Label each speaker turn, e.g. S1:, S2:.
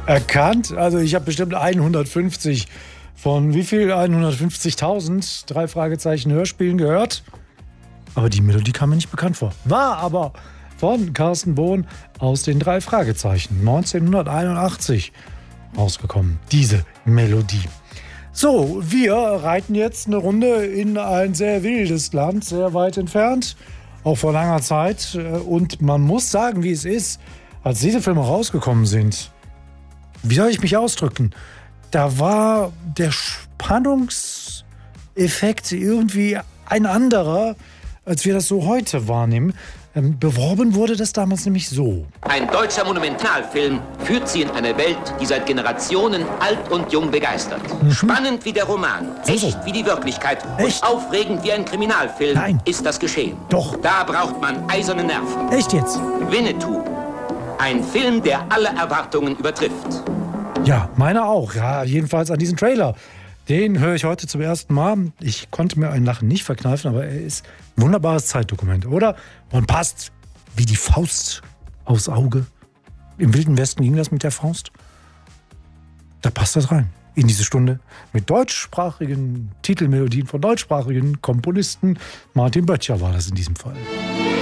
S1: erkannt. Also ich habe bestimmt 150 von wie viel? 150.000 3 Fragezeichen Hörspielen gehört. Aber die Melodie kam mir nicht bekannt vor. War aber von Carsten Bohn aus den 3 Fragezeichen 1981 rausgekommen. Diese Melodie. So, wir reiten jetzt eine Runde in ein sehr wildes Land, sehr weit entfernt, auch vor langer Zeit. Und man muss sagen, wie es ist, als diese Filme rausgekommen sind, wie soll ich mich ausdrücken? Da war der Spannungseffekt irgendwie ein anderer, als wir das so heute wahrnehmen. Beworben wurde das damals nämlich so.
S2: Ein deutscher Monumentalfilm führt Sie in eine Welt, die seit Generationen alt und jung begeistert. Spannend wie der Roman, echt wie die Wirklichkeit
S1: Echt?
S2: und aufregend wie ein Kriminalfilm ist das geschehen.
S1: Doch.
S2: Da braucht man eiserne Nerven.
S1: Echt jetzt?
S2: Winnetou. Ein Film, der alle Erwartungen übertrifft.
S1: Ja, meine auch. Ja, jedenfalls an diesen Trailer. Den höre ich heute zum ersten Mal. Ich konnte mir ein Lachen nicht verkneifen, aber er ist ein wunderbares Zeitdokument, oder? Und passt wie die Faust aufs Auge. Im Wilden Westen ging das mit der Faust. Da passt das rein. In diese Stunde mit deutschsprachigen Titelmelodien von deutschsprachigen Komponisten. Martin Böttcher war das in diesem Fall.